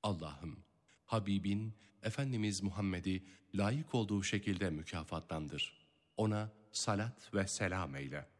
Allah'ım, Habibin, Efendimiz Muhammed'i layık olduğu şekilde mükafatlandır. Ona salat ve selam eyle.